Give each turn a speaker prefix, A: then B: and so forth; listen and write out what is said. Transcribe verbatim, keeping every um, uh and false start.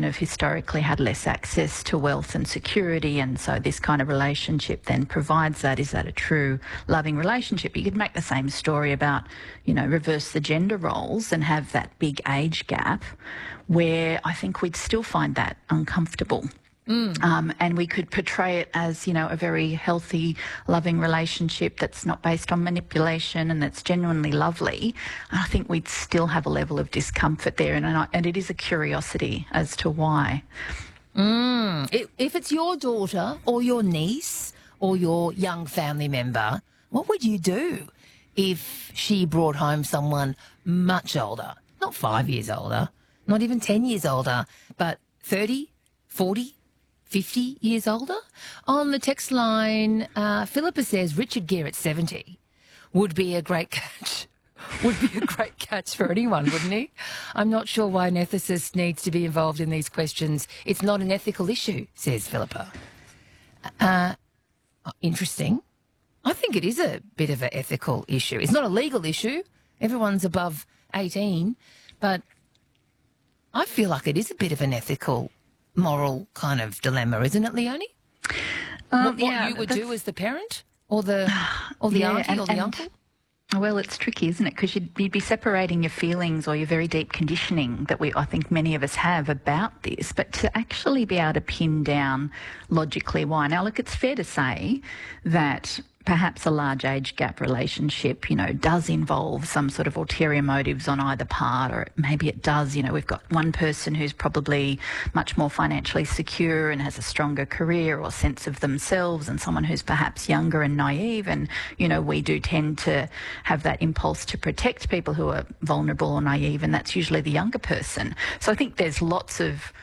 A: have historically had less access to wealth and security, and so this kind of relationship then provides that. Is that a true loving relationship? You could make the same story about, you know, reverse the gender roles and have that big age gap where I think we'd still find that uncomfortable. Mm. Um, and we could portray it as, you know, a very healthy, loving relationship that's not based on manipulation and that's genuinely lovely. And I think we'd still have a level of discomfort there. And, and, I, and it is a curiosity as to why.
B: Mm. If, if it's your daughter or your niece or your young family member, what would you do if she brought home someone much older? Not five years older, not even ten years older, but thirty, forty, fifty years older? On the text line, uh, Philippa says Richard Gere at seventy would be a great catch. Would be a great catch for anyone, wouldn't he? I'm not sure why an ethicist needs to be involved in these questions. It's not an ethical issue, says Philippa. Uh, interesting. I think it is a bit of an ethical issue. It's not a legal issue. Everyone's above eighteen. But I feel like it is a bit of an ethical, moral kind of dilemma, isn't it, Leonie? Um, what what
A: yeah,
B: you would do as the parent or the or the
A: yeah,
B: auntie
A: and,
B: or the
A: and,
B: uncle?
A: Well, it's tricky, isn't it? Because you'd, you'd be separating your feelings or your very deep conditioning that we, I think many of us have about this, but to actually be able to pin down logically why. Now, look, it's fair to say that perhaps a large age gap relationship, you know, does involve some sort of ulterior motives on either part, or maybe it does, you know, we've got one person who's probably much more financially secure and has a stronger career or sense of themselves, and someone who's perhaps younger and naive, and, you know, we do tend to have that impulse to protect people who are vulnerable or naive, and that's usually the younger person. So I think there's lots of